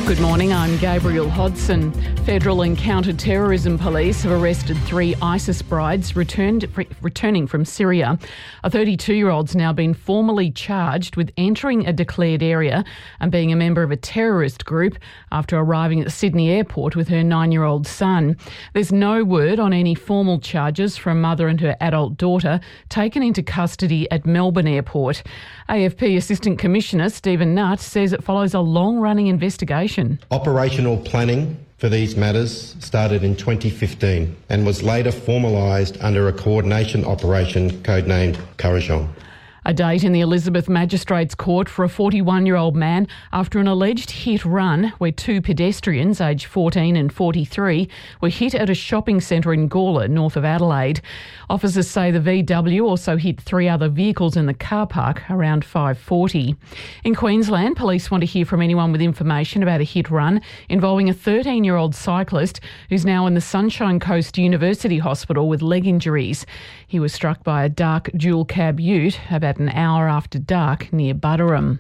Good morning, I'm Gabriel Hodson. Federal and counter-terrorism police have arrested 3 ISIS brides returning from Syria. A 32-year-old's now been formally charged with entering a declared area and being a member of a terrorist group after arriving at Sydney Airport with her 9-year-old son. There's no word on any formal charges for a mother and her adult daughter taken into custody at Melbourne Airport. AFP Assistant Commissioner Stephen Nutt says it follows a long-running investigation. Operational planning for these matters started in 2015 and was later formalised under a coordination operation codenamed Courageux. A date in the Elizabeth Magistrates Court for a 41-year-old man after an alleged hit-run where 2 pedestrians, aged 14 and 43, were hit at a shopping centre in Gawler, north of Adelaide. Officers say the VW also hit 3 other vehicles in the car park around 5:40. In Queensland, police want to hear from anyone with information about a hit-run involving a 13-year-old cyclist who's now in the Sunshine Coast University Hospital with leg injuries. He was struck by a dark dual-cab ute about an hour after dark near Butterham.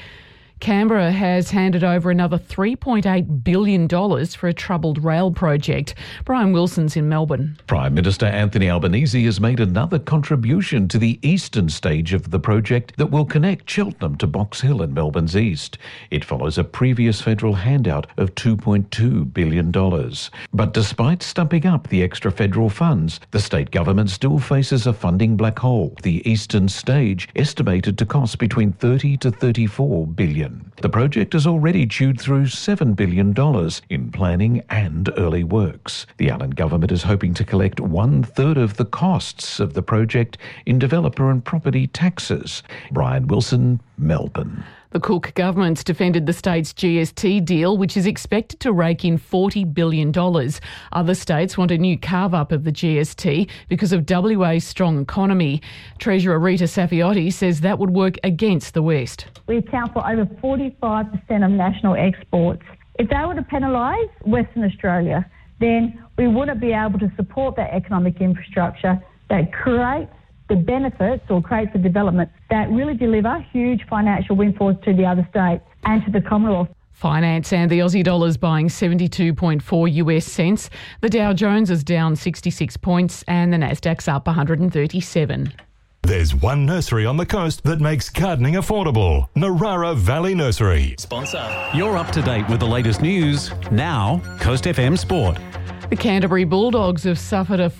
Canberra has handed over another $3.8 billion for a troubled rail project. Brian Wilson's in Melbourne. Prime Minister Anthony Albanese has made another contribution to the eastern stage of the project that will connect Cheltenham to Box Hill in Melbourne's east. It follows a previous federal handout of $2.2 billion. But despite stumping up the extra federal funds, the state government still faces a funding black hole. The eastern stage estimated to cost between $30 to $34 billion. The project has already chewed through $7 billion in planning and early works. The Allen government is hoping to collect 1/3 of the costs of the project in developer and property taxes. Brian Wilson, Melbourne. The Cook government's defended the state's GST deal, which is expected to rake in $40 billion. Other states want a new carve-up of the GST because of WA's strong economy. Treasurer Rita Safiotti says that would work against the West. We account for over 45% of national exports. If they were to penalise Western Australia, then we wouldn't be able to support that economic infrastructure that creates the benefits or creates the development that really deliver huge financial windfalls to the other states and to the Commonwealth. Finance and the Aussie dollar's buying 72.4 US cents. The Dow Jones is down 66 points and the Nasdaq's up 137. There's one nursery on the coast that makes gardening affordable. Narara Valley Nursery. Sponsor. You're up to date with the latest news. Now, Coast FM Sport. The Canterbury Bulldogs have suffered a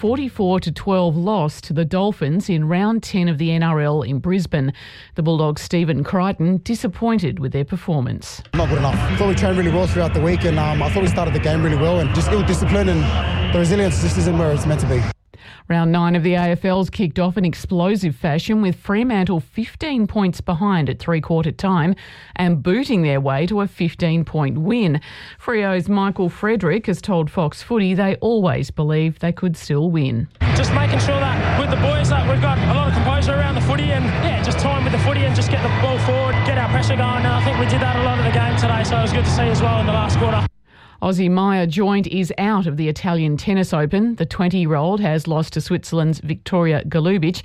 44-12 loss to the Dolphins in round 10 of the NRL in Brisbane. The Bulldogs' Stephen Crichton disappointed with their performance. Not good enough. I thought we trained really well throughout the week and I thought we started the game really well and just ill discipline and the resilience just isn't where it's meant to be. Round 9 of the AFL's kicked off in explosive fashion with Fremantle 15 points behind at three-quarter time and booting their way to a 15-point win. Freo's Michael Frederick has told Fox Footy they always believed they could still win. Just making sure that with the boys that we've got a lot of composure around the footy and just time with the footy and just get the ball forward, get our pressure going. And I think we did that a lot of the game today, so it was good to see as well in the last quarter. Aussie Maya Joint is out of the Italian Tennis Open. The 20-year-old has lost to Switzerland's Victoria Golubic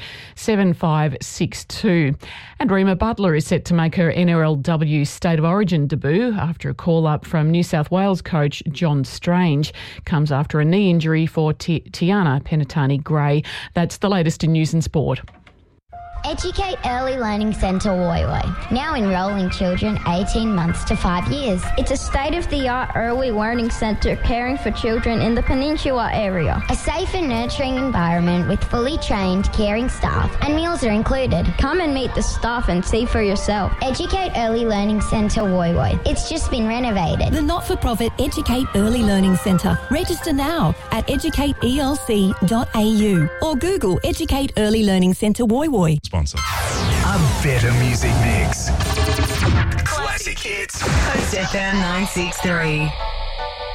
7-5, 6-2. And Rima Butler is set to make her NRLW State of Origin debut after a call-up from New South Wales coach John Strange. Comes after a knee injury for Tiana Penitani-Gray. That's the latest in news and sport. Educate Early Learning Centre Woy Woy, now enrolling children 18 months to 5 years. It's a state-of-the-art early learning centre caring for children in the Peninsula area. A safe and nurturing environment with fully trained, caring staff, and meals are included. Come and meet the staff and see for yourself. Educate Early Learning Centre Woy Woy. It's just been renovated. The not-for-profit Educate Early Learning Centre. Register now at educateelc.au or Google Educate Early Learning Centre Woy Woy. Sponsor. A better music mix. Classic hits. Coast FM 963.